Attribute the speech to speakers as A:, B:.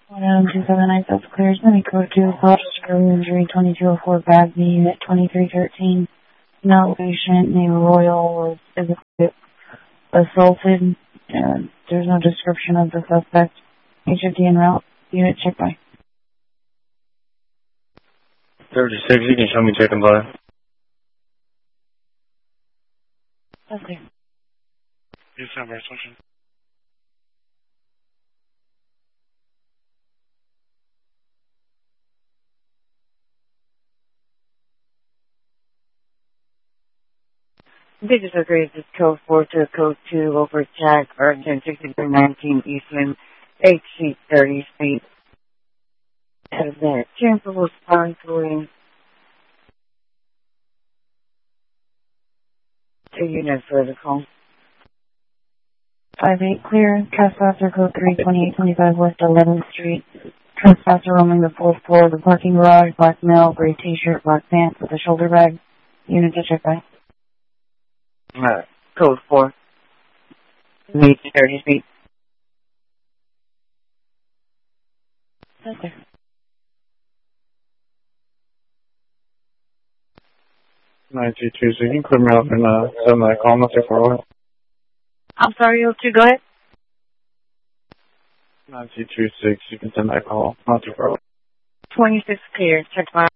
A: 279 South clears. Let me code 2, cause screw injury 2204 Bagby, unit 2313. No patient named Royal was physically assaulted. There's no description of the suspect. HFD en route. Unit check by.
B: 36, you can show me check and by.
A: Okay.
C: Yes, sir, by social.
A: Digits agrees is code 4 to code 2 over tag or 106319 Eastman, HC 30 feet. Out of that, Chancellor was sponsoring 2 units for the call. 5-8 clear, trespasser code 32825 West 11th Street. Trespasser roaming the 4th floor of the parking garage, black male, gray t-shirt, black pants with a shoulder bag. Unit to check by. Code 4. Meet 30 feet. Okay.
B: 922, so you can clear me up and send that call, nothing for it.
A: I'm sorry, O2, go ahead.
B: 9226, you can send that call, nothing for it.
A: 26 clear, check by.